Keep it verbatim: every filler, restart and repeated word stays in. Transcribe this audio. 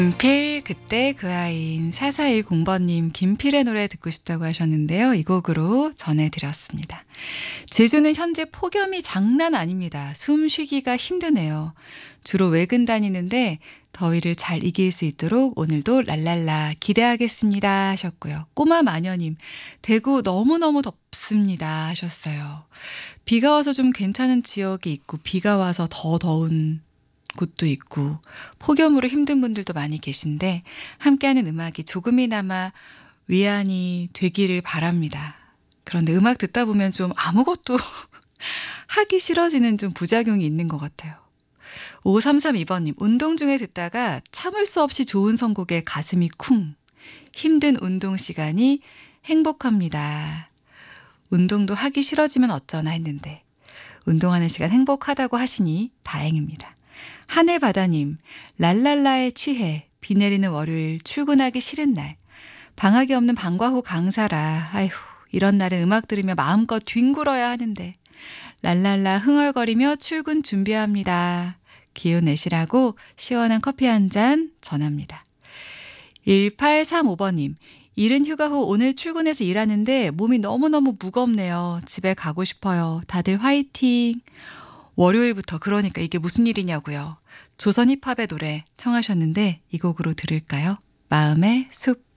김필 그때 그 아이인 사사일공번님 김필의 노래 듣고 싶다고 하셨는데요. 이 곡으로 전해드렸습니다. 제주는 현재 폭염이 장난 아닙니다. 숨 쉬기가 힘드네요. 주로 외근 다니는데 더위를 잘 이길 수 있도록 오늘도 랄랄라 기대하겠습니다 하셨고요. 꼬마 마녀님 대구 너무너무 덥습니다 하셨어요. 비가 와서 좀 괜찮은 지역이 있고 비가 와서 더 더운 곳도 있고 폭염으로 힘든 분들도 많이 계신데 함께하는 음악이 조금이나마 위안이 되기를 바랍니다. 그런데 음악 듣다 보면 좀 아무것도 하기 싫어지는 좀 부작용이 있는 것 같아요. 오삼삼이번님 운동 중에 듣다가 참을 수 없이 좋은 선곡에 가슴이 쿵. 힘든 운동 시간이 행복합니다. 운동도 하기 싫어지면 어쩌나 했는데 운동하는 시간 행복하다고 하시니 다행입니다. 하늘바다님, 랄랄라에 취해 비 내리는 월요일 출근하기 싫은 날. 방학이 없는 방과 후 강사라. 아휴, 이런 날은 음악 들으며 마음껏 뒹굴어야 하는데. 랄랄라 흥얼거리며 출근 준비합니다. 기운 내시라고 시원한 커피 한 잔 전합니다. 일팔삼오번님, 이른 휴가 후 오늘 출근해서 일하는데 몸이 너무너무 무겁네요. 집에 가고 싶어요. 다들 화이팅. 월요일부터 그러니까 이게 무슨 일이냐고요. 조선 힙합의 노래 청하셨는데 이 곡으로 들을까요? 마음의 숲.